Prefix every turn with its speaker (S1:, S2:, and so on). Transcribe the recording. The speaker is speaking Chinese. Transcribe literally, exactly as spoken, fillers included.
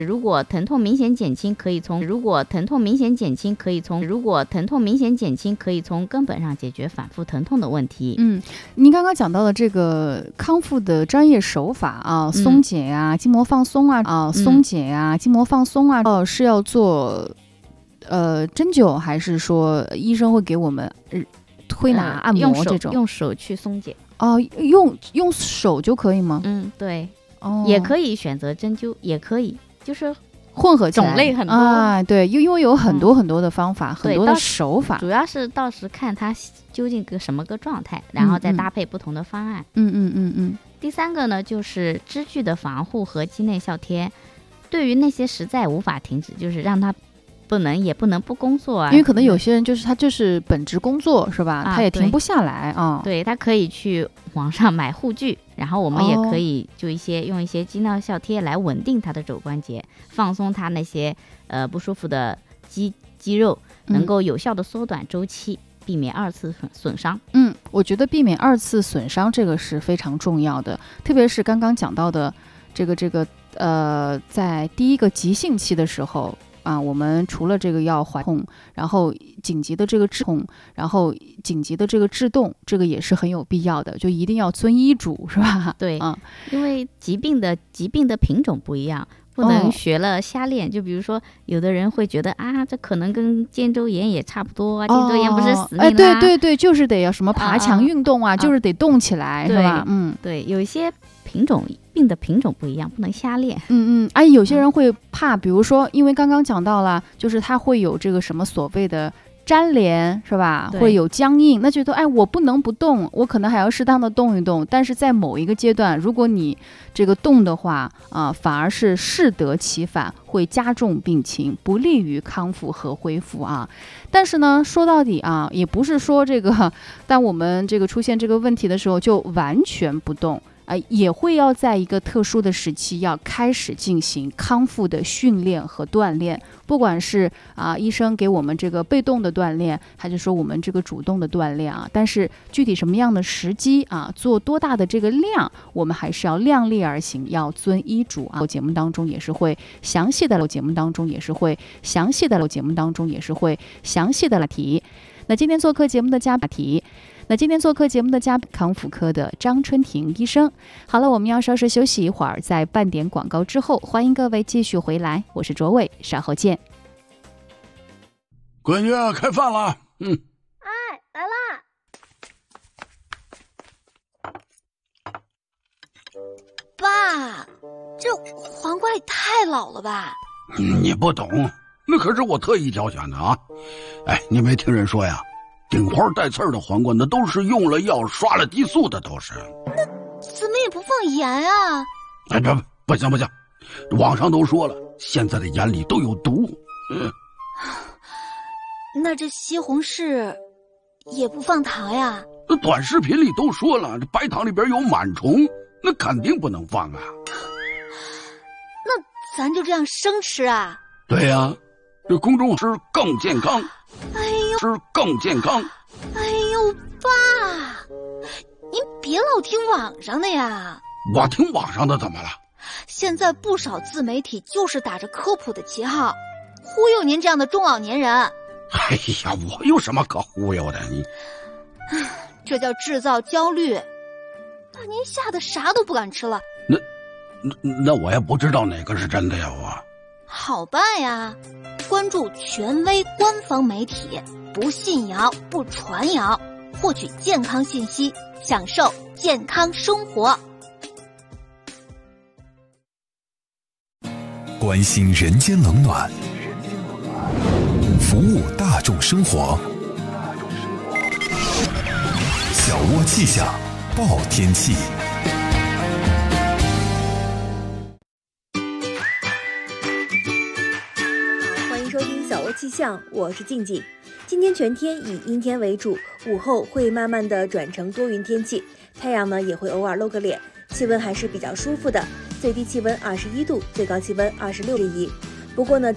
S1: 如果疼痛明显减轻，可以从如果疼痛明显减轻，可以从如果疼痛明显减轻，可以从根本上解决反复疼痛的问题。
S2: 嗯，您刚刚讲到的这个康复的专业手法啊，松解啊、嗯、筋膜放松啊啊，松解啊、嗯、筋膜放松啊，哦，是要做呃针灸，还是说医生会给我们推拿、按摩这种、
S1: 呃、用手用手去松解？
S2: 哦，用用手就可以吗？
S1: 嗯，对，哦，也可以选择针灸，也可以。就是
S2: 混合
S1: 种类很多
S2: 啊，对，因为有很多很多的方法、嗯、很多的手法，
S1: 主要是到时看它究竟个什么个状态，然后再搭配不同的方案。
S2: 嗯嗯嗯嗯。
S1: 第三个呢，就是支具的防护和肌内效贴。对于那些实在无法停止，就是让它不能也不能不工作啊，
S2: 因为可能有些人就是他就是本职工作是吧、啊、他也停不下来啊。
S1: 对，他可以去网上买护具，然后我们也可以就一些、哦、用一些肌内效贴来稳定他的肘关节，放松他那些呃不舒服的肌肌肉，能够有效的缩短周期、嗯、避免二次损伤。
S2: 嗯，我觉得避免二次损伤这个是非常重要的，特别是刚刚讲到的这个这个呃在第一个急性期的时候啊，我们除了这个要缓痛，然后紧急的这个止痛，然后紧急的这个制动，这个也是很有必要的，就一定要遵医嘱，是吧？
S1: 对，
S2: 啊，
S1: 因为疾病的疾病的品种不一样，不能学了瞎练。哦、就比如说，有的人会觉得啊，这可能跟肩周炎也差不多啊，肩周炎不是死命啦、啊？
S2: 哎，对对对，就是得要什么爬墙运动啊，啊就是得动起来，
S1: 啊、
S2: 是吧？嗯，
S1: 对，有一些品种病的品种不一样，不能瞎练。
S2: 嗯嗯，哎，有些人会怕，比如说，因为刚刚讲到了，就是他会有这个什么所谓的粘连，是吧？会有僵硬，那觉得哎，我不能不动，我可能还要适当的动一动。但是在某一个阶段，如果你这个动的话啊，反而是适得其反，会加重病情，不利于康复和恢复啊。但是呢，说到底啊，也不是说这个，当我们这个出现这个问题的时候就完全不动。呃，也会要在一个特殊的时期要开始进行康复的训练和锻炼，不管是啊、呃、医生给我们这个被动的锻炼，还是说我们这个主动的锻炼啊，但是具体什么样的时机啊，做多大的这个量，我们还是要量力而行，要遵医嘱啊。节目当中也是会详细的，节目当中也是会详细的，节目当中也是会详细的来提。那今天做客节目的嘉宾题。那今天做客节目的嘉宾，康复科的张春婷医生。好了，我们要稍事休息一会儿，在半点广告之后，欢迎各位继续回来。我是卓伟，稍后见。
S3: 闺女，开饭了。嗯。
S4: 哎，来啦。爸，这黄瓜也太老了吧？
S3: 你不懂，那可是我特意挑选的啊。哎，你没听人说呀？顶花带刺儿的黄瓜，那都是用了药、刷了激素的，都是。
S4: 那怎么也不放盐啊？
S3: 哎，这不行不行，网上都说了，现在的盐里都有毒。嗯，
S4: 那这西红柿也不放糖呀？
S3: 那短视频里都说了，这白糖里边有螨虫，那肯定不能放啊。
S4: 那咱就这样生吃啊？
S3: 对呀、啊，这公众吃更健康。
S4: 哎呦，
S3: 吃更健康。
S4: 哎呦，爸，您别老听网上的呀。
S3: 我听网上的怎么了？
S4: 现在不少自媒体就是打着科普的旗号，忽悠您这样的中老年人。
S3: 哎呀，我有什么可忽悠的？你，
S4: 这叫制造焦虑，把您吓得啥都不敢吃了。
S3: 那，那那我也不知道哪个是真的呀，我。
S4: 好办呀。关注权威官方媒体，不信谣不传谣，获取健康信息，享受健康生活。
S5: 关心人间冷暖，服务大众生活。小窝气象报天气。
S6: 气象，我是静静。今天全天以阴天为主，午后会慢慢的转成多云天气，太阳呢也会偶尔露个脸，气温还是比较舒服的，最低气温二十一度，最高气温二十六度一。不过呢，